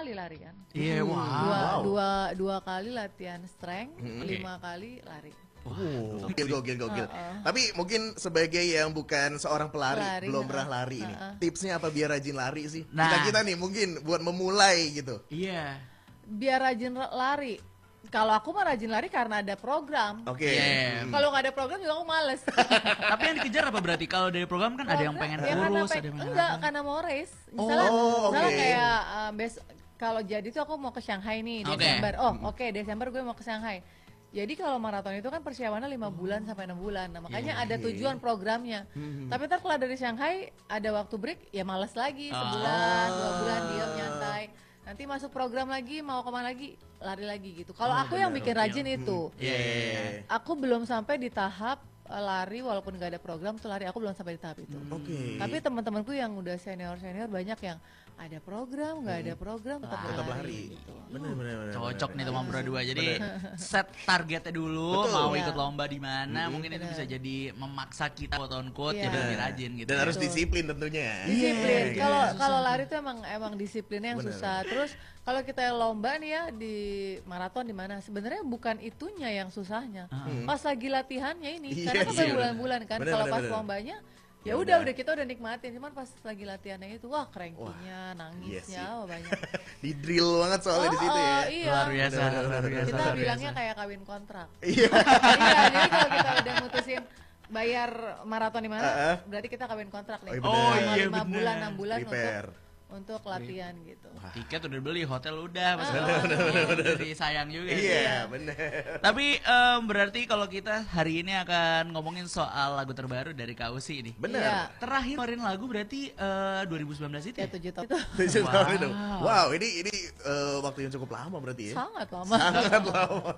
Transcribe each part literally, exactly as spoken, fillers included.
kali lari kan. Iya, Hmm. wow. Dua, dua, dua kali latihan strength, Hmm. lima kali lari. Oh, gokil, gokil, gokil. Uh-uh. Tapi mungkin sebagai yang bukan seorang pelari, Pelari, belum uh-uh. pernah lari ini, Uh-uh. tipsnya apa biar rajin lari sih? Nah. Kita kita nih mungkin buat memulai gitu. Iya. Biar rajin ra- lari. Kalau aku mah rajin lari karena ada program. Oke. Yeah. Hmm. Kalau nggak ada program juga aku males. Tapi yang dikejar apa berarti? Kalau dari program kan ada yang pengen Ya, karena kurus, pe- ada yang pengen enggak, apa. karena mau race. Misalnya, Oh, misalnya oke. kayak uh, bes- kalau jadi tuh aku mau ke Shanghai nih Oke. Desember. Oh, oke Desember gue mau ke Shanghai. Jadi kalau maraton itu kan persiapannya lima bulan sampai enam bulan. Nah, makanya ada tujuan programnya. Tapi ntar kalau dari Shanghai ada waktu break, ya males lagi sebulan, dua bulan diam nyantai. Nanti masuk program lagi, mau kemana lagi, lari lagi gitu. Kalau aku yang bikin rajin itu, Iya, iya, iya. aku belum sampai di tahap uh, lari walaupun gak ada program tuh lari, aku belum sampai di tahap itu. Oke. Tapi teman-temanku yang udah senior-senior banyak yang ada program, nggak ada program tetap Tetap berlari. lari. Gitu. Bener, bener, bener. Cocok bener. nih teman berdua. Jadi set targetnya dulu, Betul. mau Iya. ikut lomba di mana, mungkin itu Bener. bisa jadi memaksa kita quote on quote Iya. jadi lebih rajin gitu. Dan ya. harus Betul. disiplin tentunya. Disiplin. Iya, Kalau iya. kalau lari itu emang emang disiplinnya yang Bener. susah. Terus kalau kita lomba nih ya di maraton di mana, sebenarnya bukan itunya yang susahnya. Pas lagi latihannya ini, Iya, karena kan iya, berbulan-bulan kan. bener, Kalau bener, pas bener. lombanya Ya ya udah. udah udah kita udah nikmatin, cuman pas lagi latihannya itu wah cranky-nya, nangisnya, sih. wah banyak. Di drill banget soalnya di situ ya. oh, iya. Luar biasa, Bener, luar bener, biasa. Kita luar bilangnya biasa. kayak kawin kontrak. Iya. Iya, jadi kalau kita udah mutusin bayar maraton di mana, Uh-uh. berarti kita kawin kontrak nih. Oh, iya, bener. Selama Oh, iya, lima bener. bulan, enam bulan Prepare. untuk untuk latihan gitu. Tiket udah beli, hotel udah, Ah, bener, bener, bener, Jadi sayang juga. sih. Iya, bener. Tapi em, berarti kalau kita hari ini akan ngomongin soal lagu terbaru dari Kak Usi nih. Bener. Iya. Terakhir ngeluarin lagu berarti eh, dua ribu sembilan belas itu Ya ya? tujuh tahun itu Tujuh Wow. tahun itu. Wow, ini ini eh, waktu yang cukup lama berarti ya. sangat lama. Sangat lama.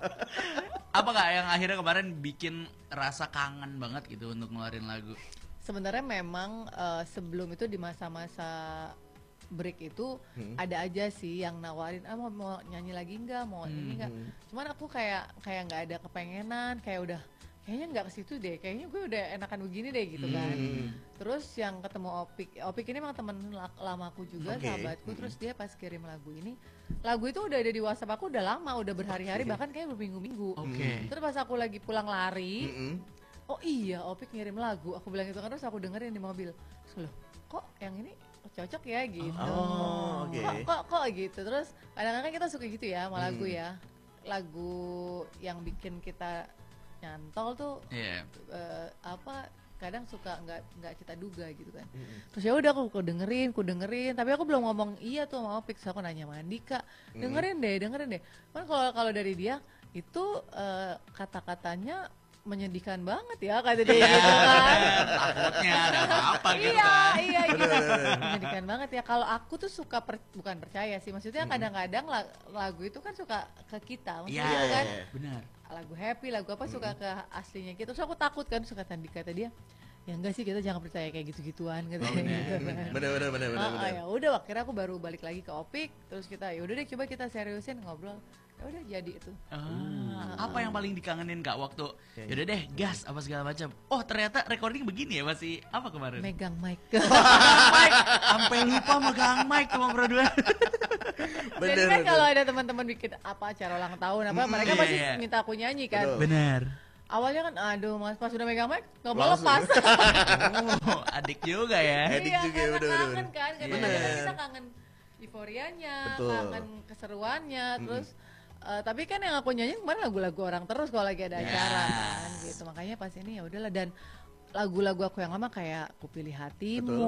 Apa Kak yang akhirnya kemarin bikin rasa kangen banget gitu untuk ngeluarin lagu? Sebenarnya memang eh, sebelum itu di masa-masa break itu Hmm. ada aja sih yang nawarin, ah mau, mau nyanyi lagi nggak, mau ini nggak. Cuman aku kayak kayak nggak ada kepengenan, kayak udah kayaknya nggak ke situ deh, kayaknya gue udah enakan begini deh gitu kan. Hmm. Terus yang ketemu Opik, Opik ini emang temen la- lamaku juga, Oke. sahabatku. Terus dia pas kirim lagu ini, lagu itu udah ada di WhatsApp aku udah lama, udah berhari-hari, bahkan kayak berminggu-minggu. Oke. Terus pas aku lagi pulang lari, Mm-mm. oh iya Opik ngirim lagu, aku bilang itu kan, terus aku dengerin di mobil. Terus loh, kok yang ini cocok ya gitu. Oh, oke. Kok kok kok gitu. Terus kadang-kadang kita suka gitu ya sama lagu Hmm. ya. Lagu yang bikin kita nyantol tuh Iya. eh, apa kadang suka nggak nggak kita duga gitu kan. Terus ya udah aku, aku dengerin, aku dengerin, tapi aku belum ngomong iya tuh sama Opik. Terus aku nanya sama Andika, dengerin deh, dengerin deh. Kan kalau kalau dari dia itu eh, kata-katanya menyedihkan banget ya kata dia gitu kan. Takutnya ada apa-apa gitu Iya, kan. iya gitu. Menyedihkan banget ya. Kalau aku tuh suka per- bukan percaya sih, maksudnya kadang-kadang la- lagu itu kan suka ke kita, Iya, maksudnya kan iya. benar. lagu happy, lagu apa suka ke aslinya kita. Terus aku takut kan, suka tadi kata dia, ya enggak sih kita jangan percaya kayak gitu-gituan gitu. Oh, bener. gitu kan. Bener, bener, bener, bener, Ah, ah, bener. ya udah akhirnya aku baru balik lagi ke Opik, terus kita ya udah deh coba kita seriusin ngobrol. Ya udah jadi itu. Ah, apa yang paling dikangenin Kak waktu Iya, yaudah deh gas apa segala macam. Oh ternyata recording begini ya, masih apa kemarin? Megang mic. Mic, sampai lupa megang mic tuh Bang berdua. Bener, Jadi kan bener. kalau ada teman-teman bikin apa acara ulang tahun apa, Mm, mereka iya, pasti iya. minta aku nyanyi kan. Betul. Benar. Awalnya kan aduh mas pas udah megang mic nggak mau Langsung. lepas. Oh, adik juga ya. Edik Iya, juga, karena bener, kangen bener. kan, karena Iya. kadang-kadang kita kangen euforianya, Betul. kangen keseruannya, terus eh, tapi kan yang aku nyanyi kemarin lagu-lagu orang terus kalau lagi ada Ya. acara kan gitu. Makanya pas ini ya udahlah, dan lagu-lagu aku yang lama kayak Ku Pilih Hatimu,